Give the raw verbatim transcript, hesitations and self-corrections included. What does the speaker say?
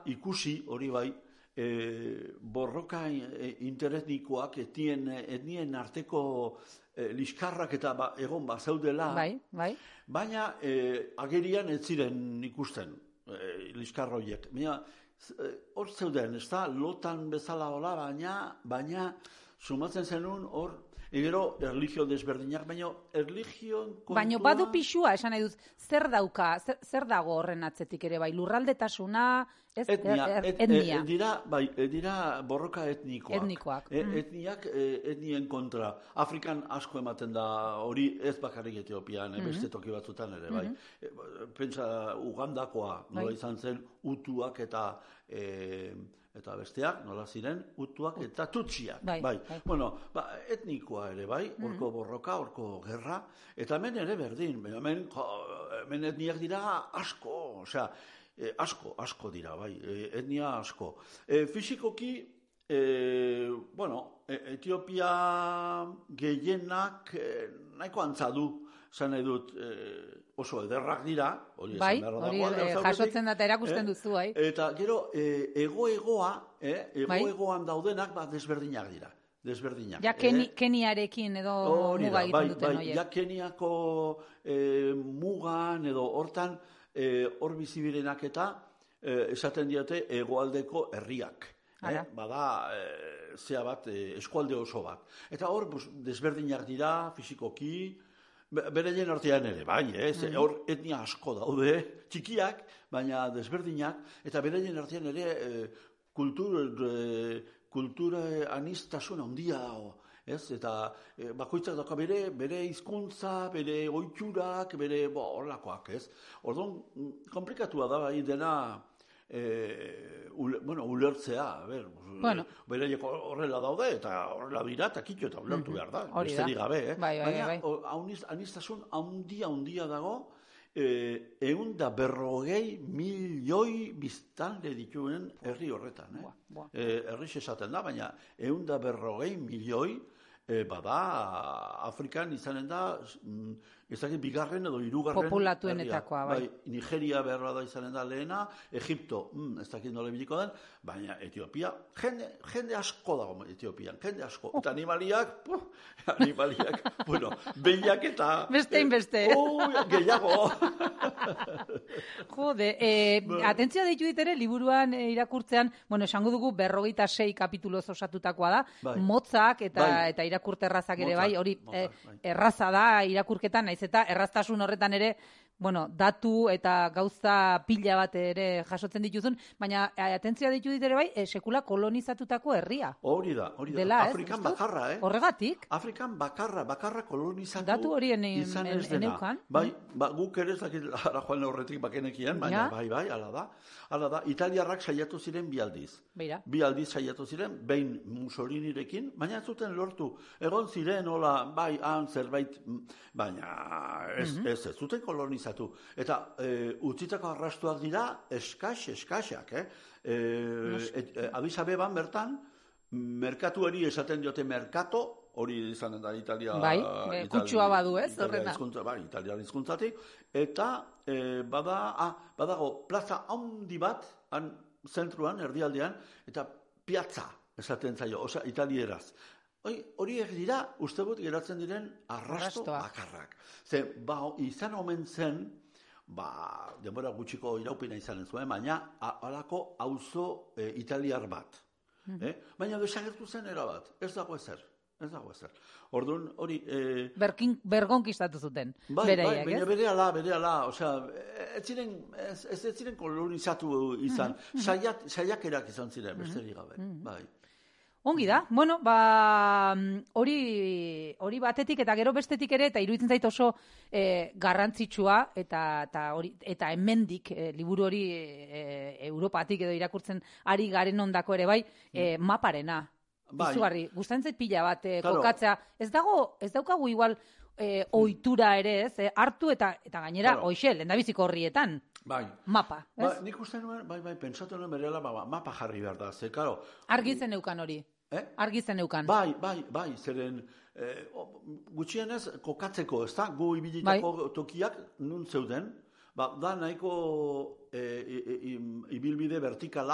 ikusi, hori bai, e, borroka interetnikoak etnien, etnien arteko e, liskarrak eta ba, egon bazaudela, bai, bai. baina e, agerian ez ziren ikusten e, liskar horiek. Baina, hor zeuden, ez da, lotan bezala hola, baina, baina, sumatzen zenun hor, egero, erlijio desberdinak, baina erlijio kontua... Baina badu pixua, esan nahi duz, zer dauka, zer, zer dago horren atzetik ere, bai, lurraldetasuna, ez, etnia, er, et, etnia. Et, dira, bai, dira borroka etnikoak. Etnikoak. E, etniak, etnien kontra. Afrikan asko ematen da, hori ez bakarrik Etiopian, mm-hmm. beste toki batzutan ere, bai. Mm-hmm. Pentsa, Ugandakoa, nola bai. Izan zen, utuak eta... E, eta besteak, nola ziren, utuak eta tutsiak. Bai, bai. bai. Bueno, ba, etnikoa ere, bai, horko mm-hmm. borroka, horko gerra, eta hemen ere berdin, hemen, hemen etniak dira asko, osea, eh, asko, asko dira, bai, eh, etnia asko. Eh, fisikoki, eh, bueno, Etiopia gehienak eh, nahiko antza du, zan nahi dut, eh, oso ederrak dira, hori bai, esan behar hori da. Eh, jasotzen da eta erakusten eh, duzu, bai. Eta gero, eh, ego-egoa, eh, ego-egoan daudenak, ba, desberdinak dira. Desberdinak. Ja, Keni, eh? Keniarekin edo hori muga egiten bai, duten, bai, oie. Ja, Keniako eh, mugan edo hortan, eh, hor bizibirenak eta eh, esaten diote egoaldeko herriak. Eh, bada, eh, zea bat, eh, eskualde oso bat. Eta hor, pues, desberdinak dira, fisikoki, bereien artean ere, bai, ez, mm-hmm. hor etnia asko daude, txikiak, baina desberdinak, eta bereien artean ere e, kultur, e, kultura anistasun handia dago, ez, eta e, bakoitzak dauka bere, bere hizkuntza, bere ohiturak, bere, bo, horlakoak, ez. Orduan, komplikatua da, bai, dena, E, ule, bueno, ulertzea, ber, bueno. Beraiek horrela daude, eta horrela dira, eta kitxo eta ulertu mm-hmm. behar da, besterik gabe, eh? Bai, bai, baina, bai. anistasun handia, handia dago, eh, egun da berrogei milioi biztanle dituen herri horretan, eh? Bua, bua. Eh, herri esaten da, baina egun da berrogei milioi, eh, bada, Afrikan izanen da, mm, ez dakit bigarren edo hirugarren populatuenetakoa, bai. bai. Nigeria beharra da izanen da lehena, Egipto, mm, ez dakit nola biliko den, baina Etiopia, jende, jende asko dago Etiopian, jende asko. Oh. Eta animaliak, puh, animaliak, bueno, behiak eta... Bestein beste. Eh, uh, gehiago. Jode, eh, atentzia deitu ditere, liburuan eh, irakurtzean, bueno, esango dugu berrogeita sei kapituloz osatutakoa da, bai. Motzak eta, bai. eta irakurterrazak ere, bai, hori eh, bai. erraza da irakurketan, naiz eta erraztasun horretan ere, bueno, datu eta gauza pila bat ere jasotzen dituzun, baina atentzia ditu ditere bai, e, sekula kolonizatutako herria. Hori da, hori da. Dela, Afrikan ez, bakarra, eh? Horregatik? Afrikan bakarra, bakarra kolonizatu datu horien izan ez dena. Eneukan? Bai, ba, guk ere ez dakit ara joan horretik bakenekian, baina ja? bai, bai, ala da. Ala da, italiarrak saiatu ziren bi aldiz. Beira. Bi aldiz saiatu ziren, behin Mussolinirekin, baina ez zuten lortu. Egon ziren, hola, bai, han zerbait, baina ez, mm-hmm. ez, ez zuten kolonizatu. Eta e, utzitako arrastuak dira eskas, eskasak, eh? E, et, e, Addis Abeban bertan, merkatuari esaten diote merkato, hori izan da Italia... Bai, e, kutsua badu ez, horrena. Bai, Italia hizkuntzatik, eta e, bada, ah, badago plaza handi bat, han zentruan, erdialdean, eta piazza esaten zaio, osea, italieraz. Horiek dira, uste dut geratzen diren arrasto Arrastoa. bakarrak. Ze, ba, izan omen zen, ba, denbora gutxiko iraupina izanen zuen, baina halako auzo e, italiar bat. Hmm. Eh? Baina desagertu zen erabat, ez dago ezer. Ez dago ezer. Orduan, hori... Eh, Berkin, bergonkistatu zuten. Bai, bereiak, bai, baina bere ala, bere ala, osea, ez ziren, ez, ez ziren kolonizatu izan, mm -hmm. saiak, saiakerak izan ziren, besterik gabe, mm -hmm. bai. Ongi da, bueno, ba, hori, hori batetik eta gero bestetik ere, eta iruditzen zait oso e, garrantzitsua, eta, eta, hori, eta hemendik, e, liburu hori e, Europatik edo irakurtzen ari garen ondako ere bai, e, maparena. Bai. Izugarri, gustatzen zait pila bat e, claro. kokatzea. Ez dago, ez daukagu igual e, ohitura ere, ez, e, hartu eta eta gainera, claro. Hoxe, lehendabiziko horrietan. Bai. Mapa, ez? Ba, nik uste nuen, bai, bai, pentsatu nuen berela, ba, mapa jarri behar da, ze, karo. Argitzen neukan hori. Eh? Argitzen neukan. Bai, bai, bai, zeren eh, gutxienez kokatzeko, ez da, gu ibilitako bai. Tokiak nun zeuden, ba, da nahiko eh, ibilbide vertikala,